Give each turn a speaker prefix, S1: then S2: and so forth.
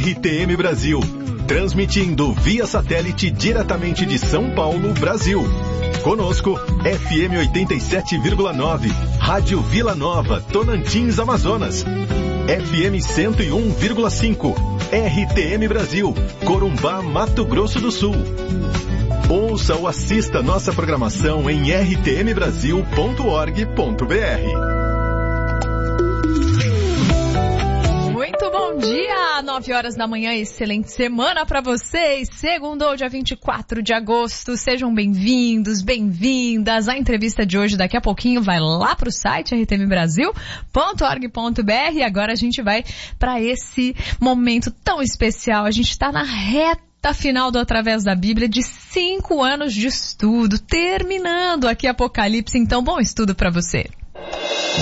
S1: RTM Brasil, transmitindo via satélite diretamente de São Paulo, Brasil. Conosco, FM 87,9, Rádio Vila Nova, Tonantins, Amazonas. FM 101,5, RTM Brasil, Corumbá, Mato Grosso do Sul. Ouça ou assista nossa programação em rtmbrasil.org.br.
S2: Muito bom dia, 9 horas da manhã, excelente semana para vocês. Segundou, dia 24 de agosto, sejam bem-vindos, bem-vindas. A entrevista de hoje daqui a pouquinho vai lá pro site rtmbrasil.org.br. Agora a gente vai para esse momento tão especial. A gente está na reta final do Através da Bíblia de 5 anos de estudo, terminando aqui Apocalipse. Então, bom estudo para você.